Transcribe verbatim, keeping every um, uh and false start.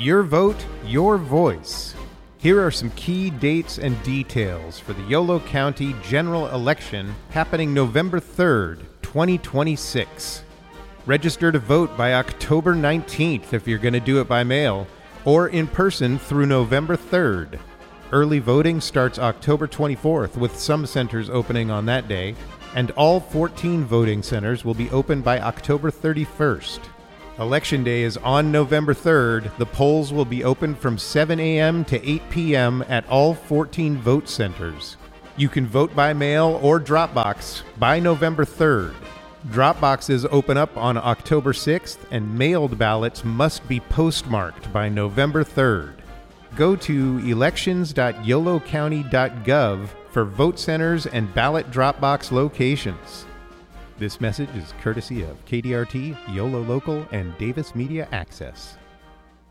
Your vote, your voice. Here are some key dates and details for the Yolo County general election happening November third, twenty twenty-six. Register to vote by October nineteenth if you're going to do it by mail, or in person through November third. Early voting starts October twenty-fourth, with some centers opening on that day, and all fourteen voting centers will be open by October thirty-first. Election Day is on November third. The polls will be open from seven a.m. to eight p.m. at all fourteen vote centers. You can vote by mail or Dropbox by November third. Dropboxes open up on October sixth, and mailed ballots must be postmarked by November third. Go to elections dot yolo county dot gov for vote centers and ballot Dropbox locations. This message is courtesy of K D R T, YOLO Local, and Davis Media Access.